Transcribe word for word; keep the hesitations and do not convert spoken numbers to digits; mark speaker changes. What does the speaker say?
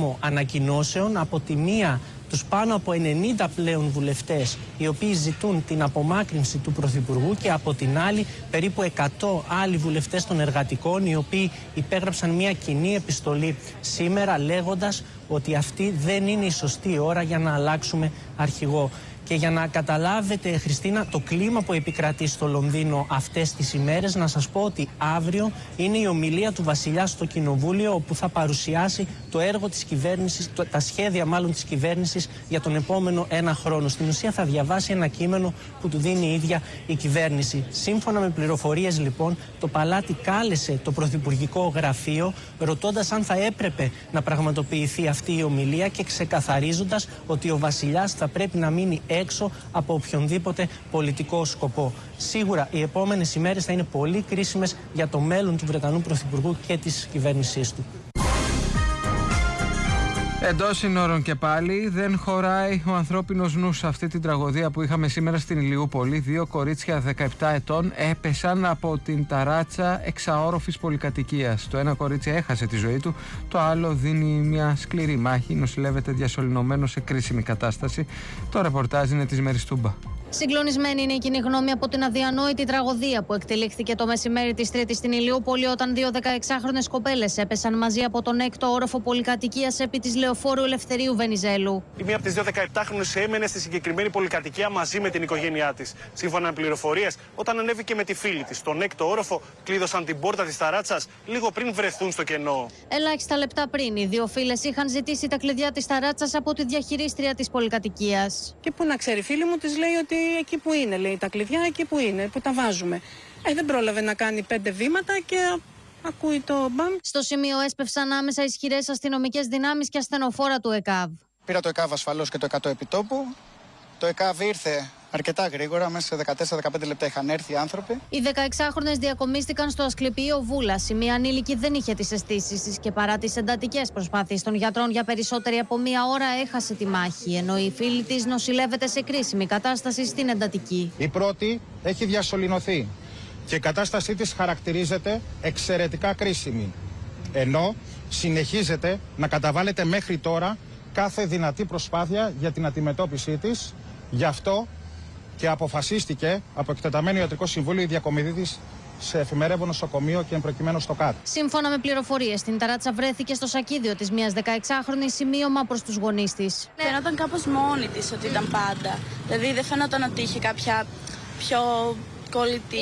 Speaker 1: δρόμο ανακοινώσεων. Από τη μία τους πάνω από ενενήντα πλέον βουλευτές οι οποίοι ζητούν την απομάκρυνση του Πρωθυπουργού και από την άλλη περίπου εκατό άλλοι βουλευτές των εργατικών οι οποίοι υπέγραψαν μια κοινή επιστολή σήμερα λέγοντας ότι αυτή δεν είναι η σωστή ώρα για να αλλάξουμε αρχηγό. Και για να καταλάβετε, Χριστίνα, το κλίμα που επικρατεί στο Λονδίνο αυτές τις ημέρες, να σας πω ότι αύριο είναι η ομιλία του Βασιλιά στο Κοινοβούλιο, όπου θα παρουσιάσει το έργο της κυβέρνησης, τα σχέδια μάλλον της κυβέρνησης για τον επόμενο ένα χρόνο. Στην ουσία θα διαβάσει ένα κείμενο που του δίνει η ίδια η κυβέρνηση. Σύμφωνα με πληροφορίες, λοιπόν, το Παλάτι κάλεσε το Πρωθυπουργικό Γραφείο, ρωτώντας αν θα έπρεπε να πραγματοποιηθεί αυτή η ομιλία και ξεκαθαρίζοντας ότι ο Βασιλιάς θα πρέπει να μείνει έξω από οποιονδήποτε πολιτικό σκοπό. Σίγουρα οι επόμενες ημέρες θα είναι πολύ κρίσιμες για το μέλλον του Βρετανού Πρωθυπουργού και της κυβέρνησής του.
Speaker 2: Εντός συνόρων και πάλι δεν χωράει ο ανθρώπινος νους σε αυτή την τραγωδία που είχαμε σήμερα στην Ηλιούπολη. Δύο κορίτσια δεκαεπτά ετών έπεσαν από την ταράτσα εξαόροφης πολυκατοικίας. Το ένα κορίτσι έχασε τη ζωή του, το άλλο δίνει μια σκληρή μάχη, νοσηλεύεται διασωληνωμένο σε κρίσιμη κατάσταση. Το ρεπορτάζ είναι της Μεριστούμπα.
Speaker 3: Συγκλονισμένη είναι η κοινή γνώμη από την αδιανόητη τραγωδία που εκτελήχθηκε το μεσημέρι της Τρίτης στην Ηλιούπολη, όταν δύο δεκαεξάχρονες κοπέλες έπεσαν μαζί από τον έκτο όροφο πολυκατοικίας επί της Λεωφόρου Ελευθερίου Βενιζέλου.
Speaker 4: Η μία από τις δύο δεκαεπτάχρονες έμενε στη συγκεκριμένη πολυκατοικία μαζί με την οικογένειά της. Σύμφωνα με πληροφορίες, όταν ανέβηκε με τη φίλη της στον έκτο όροφο, κλείδωσαν την πόρτα της ταράτσας λίγο πριν βρεθούν στο κενό.
Speaker 3: Ελάχιστα λεπτά πριν, οι δύο φίλες είχαν ζητήσει τα κλειδιά της ταράτσας από τη διαχειρίστρια της πολυκατοικίας.
Speaker 5: Και που να ξέρει, φίλη μου της λέει ότι εκεί που είναι, λέει, τα κλειδιά εκεί που είναι, που τα βάζουμε. Ε, δεν πρόλαβε να κάνει πέντε βήματα και ακούει το μπαμ.
Speaker 3: Στο σημείο έσπευσαν άμεσα ισχυρές αστυνομικές δυνάμεις και ασθενοφόρα του ΕΚΑΒ.
Speaker 6: Πήρα το ΕΚΑΒ ασφαλώς και το εκατό επιτόπου. Το ΕΚΑΒ ήρθε αρκετά γρήγορα, μέσα σε δεκατέσσερα δεκαπέντε λεπτά είχαν έρθει οι άνθρωποι.
Speaker 3: Οι δεκαεξάχρονες διακομίστηκαν στο Ασκληπείο Βούλας. Η μία ανήλικη δεν είχε τις αισθήσεις της και παρά τις εντατικές προσπάθειες των γιατρών για περισσότερη από μία ώρα έχασε τη μάχη. Ενώ η φίλη της νοσηλεύεται σε κρίσιμη κατάσταση στην εντατική.
Speaker 7: Η πρώτη έχει διασωληνωθεί και η κατάστασή της χαρακτηρίζεται εξαιρετικά κρίσιμη. Ενώ συνεχίζεται να καταβάλλεται μέχρι τώρα κάθε δυνατή προσπάθεια για την αντιμετώπιση της. Γι' αυτό και αποφασίστηκε από εκτεταμένο ιατρικό συμβούλιο η διακομιδή της σε εφημερεύον νοσοκομείο και εμπροκειμένου στο ΚΑΤ.
Speaker 3: Σύμφωνα με πληροφορίες, στην ταράτσα βρέθηκε στο σακίδιο της μιας δεκαεξάχρονης σημείωμα προς τους γονείς της.
Speaker 8: Φαινόταν κάπως μόνη της ότι ήταν πάντα. Δηλαδή δεν φαινόταν ότι είχε κάποια πιο κολλητή